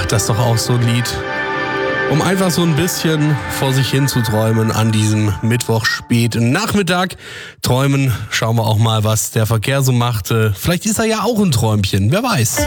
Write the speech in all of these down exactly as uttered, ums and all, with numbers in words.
Ach, das ist doch auch so ein Lied, um einfach so ein bisschen vor sich hin zu träumen an diesem Mittwoch späten Nachmittag. Träumen, schauen wir auch mal, was der Verkehr so macht. Vielleicht ist er ja auch ein Träumchen, wer weiß.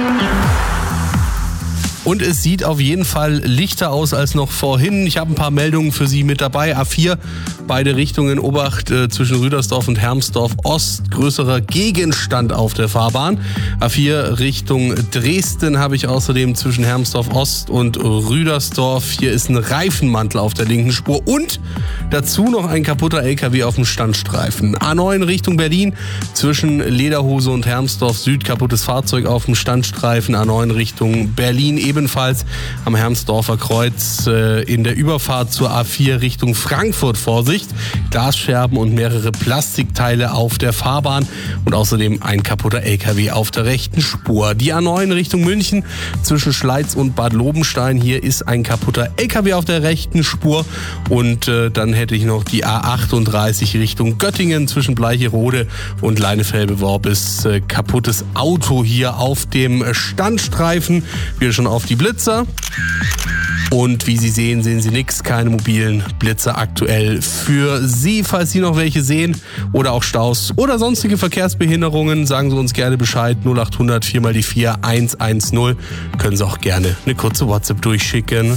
Und es sieht auf jeden Fall lichter aus als noch vorhin. Ich habe ein paar Meldungen für Sie mit dabei. A vier, beide Richtungen, Obacht äh, zwischen Rüdersdorf und Hermsdorf Ost. Größerer Gegenstand auf der Fahrbahn. A vier Richtung Dresden habe ich außerdem zwischen Hermsdorf Ost und Rüdersdorf. Hier ist ein Reifenmantel auf der linken Spur und dazu noch ein kaputter L K W auf dem Standstreifen. A neun Richtung Berlin zwischen Lederhose und Hermsdorf Süd. Kaputtes Fahrzeug auf dem Standstreifen. A neun Richtung Berlin eben. Ebenfalls am Hermsdorfer Kreuz äh, in der Überfahrt zur A vier Richtung Frankfurt. Vorsicht, Glasscherben und mehrere Plastikteile auf der Fahrbahn und außerdem ein kaputter L K W auf der rechten Spur. Die A neun Richtung München zwischen Schleiz und Bad Lobenstein. Hier ist ein kaputter L K W auf der rechten Spur und äh, dann hätte ich noch die A achtunddreißig Richtung Göttingen zwischen Bleicherode und Leinefelde-Worb ist äh, kaputtes Auto hier auf dem Standstreifen. Wir schon auf die Blitzer. Und wie Sie sehen, sehen Sie nichts, keine mobilen Blitzer aktuell für Sie. Falls Sie noch welche sehen oder auch Staus oder sonstige Verkehrsbehinderungen, sagen Sie uns gerne Bescheid. null acht hundert vier mal die vier eins eins null. Können Sie auch gerne eine kurze WhatsApp durchschicken.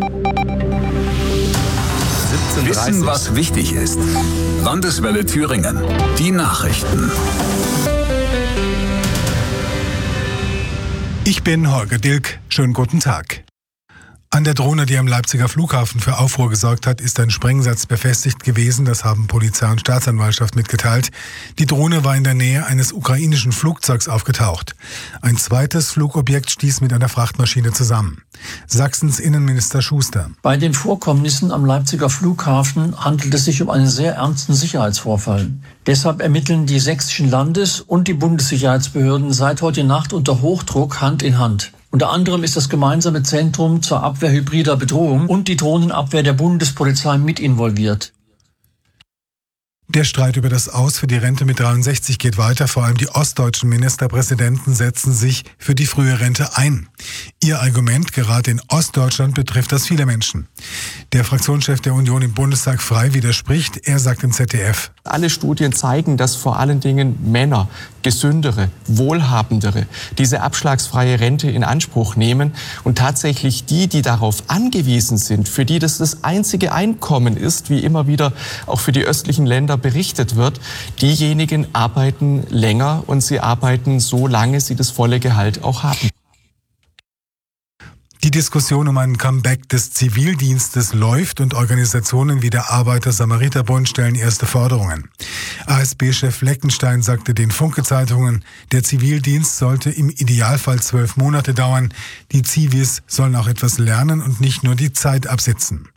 Wissen, was wichtig ist. Landeswelle Thüringen. Die Nachrichten. Ich bin Holger Dilk. Schönen guten Tag. An der Drohne, die am Leipziger Flughafen für Aufruhr gesorgt hat, ist ein Sprengsatz befestigt gewesen. Das haben Polizei und Staatsanwaltschaft mitgeteilt. Die Drohne war in der Nähe eines ukrainischen Flugzeugs aufgetaucht. Ein zweites Flugobjekt stieß mit einer Frachtmaschine zusammen. Sachsens Innenminister Schuster. Bei den Vorkommnissen am Leipziger Flughafen handelt es sich um einen sehr ernsten Sicherheitsvorfall. Deshalb ermitteln die sächsischen Landes- und die Bundessicherheitsbehörden seit heute Nacht unter Hochdruck Hand in Hand. Unter anderem ist das gemeinsame Zentrum zur Abwehr hybrider Bedrohung und die Drohnenabwehr der Bundespolizei mit involviert. Der Streit über das Aus für die Rente mit dreiundsechzig geht weiter. Vor allem die ostdeutschen Ministerpräsidenten setzen sich für die frühe Rente ein. Ihr Argument, gerade in Ostdeutschland betrifft das viele Menschen. Der Fraktionschef der Union im Bundestag Frei widerspricht. Er sagt im Z D F: Alle Studien zeigen, dass vor allen Dingen Männer, gesündere, wohlhabendere, diese abschlagsfreie Rente in Anspruch nehmen und tatsächlich die, die darauf angewiesen sind, für die das das einzige Einkommen ist, wie immer wieder auch für die östlichen Länder berichtet wird, diejenigen arbeiten länger und sie arbeiten so lange sie das volle Gehalt auch haben. Die Diskussion um ein Comeback des Zivildienstes läuft und Organisationen wie der Arbeiter-Samariter-Bund stellen erste Forderungen. A S B-Chef Fleckenstein sagte den Funke-Zeitungen, der Zivildienst sollte im Idealfall zwölf Monate dauern. Die Zivis sollen auch etwas lernen und nicht nur die Zeit absitzen.